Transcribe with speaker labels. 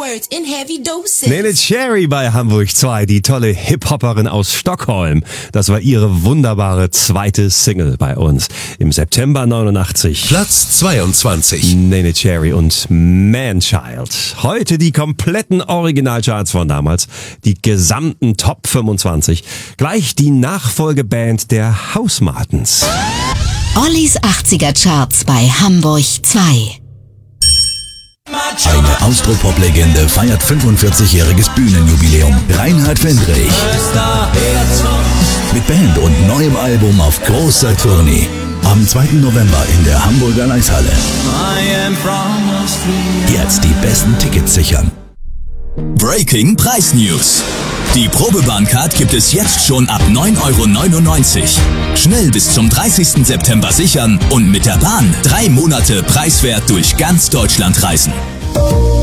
Speaker 1: words in heavy doses.
Speaker 2: Nene Cherry bei Hamburg 2, die tolle Hip-Hopperin aus Stockholm. Das war ihre wunderbare zweite Single bei uns im September 89.
Speaker 3: Platz 22.
Speaker 2: Nene Cherry und Man-Child. Heute die kompletten Originalcharts von damals, die gesamten Top 25. Gleich die Nachfolgeband der Hausmartens.
Speaker 4: Ollis 80er Charts bei Hamburg 2.
Speaker 3: Eine Austropop-Legende feiert 45-jähriges Bühnenjubiläum. Reinhard Fendrich. Mit Band und neuem Album auf großer Tournee. Am 2. November in der Hamburger Leishalle. Jetzt die besten Tickets sichern.
Speaker 5: Breaking Preis-News. Die Probebahncard gibt es jetzt schon ab 9,99 €. Schnell bis zum 30. September sichern und mit der Bahn 3 Monate preiswert durch ganz Deutschland reisen.